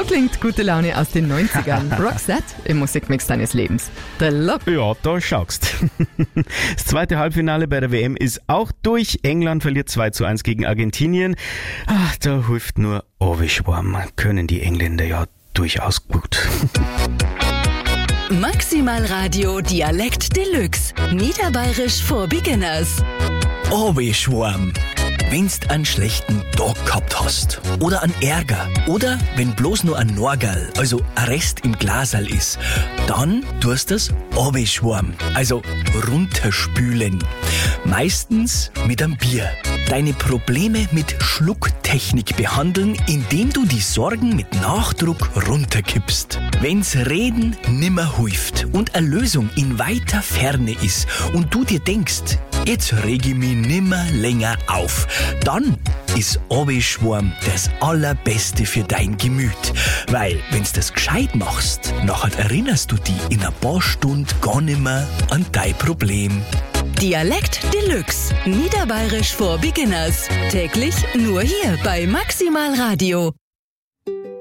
klingt gute Laune aus den 90ern. Roxette im Musikmix deines Lebens. The Look. Ja, da schaust. Das zweite Halbfinale bei der WM ist auch durch. England verliert 2:1 gegen Argentinien. Ach, da hilft nur Owischwarm. Können die Engländer ja durchaus gut. Maximal Radio Dialekt Deluxe. Niederbayerisch for Beginners. Owischwarm. Wenn's einen schlechten Tag gehabt hast oder einen Ärger oder wenn bloß nur ein Norgerl, also ein Rest im Glaserl ist, dann tust das Owischwarm, also runterspülen. Meistens mit einem Bier. Deine Probleme mit Schlucktechnik behandeln, indem du die Sorgen mit Nachdruck runterkippst. Wenn's Reden nimmer hilft und eine Lösung in weiter Ferne ist und du dir denkst, jetzt reg ich mich nimmer länger auf, dann ist Owischwarm das Allerbeste für dein Gemüt. Weil, wenn's das gescheit machst, nachher erinnerst du dich in ein paar Stunden gar nimmer an dein Problem. Dialekt Deluxe. Niederbayerisch for Beginners. Täglich nur hier bei Maximal Radio.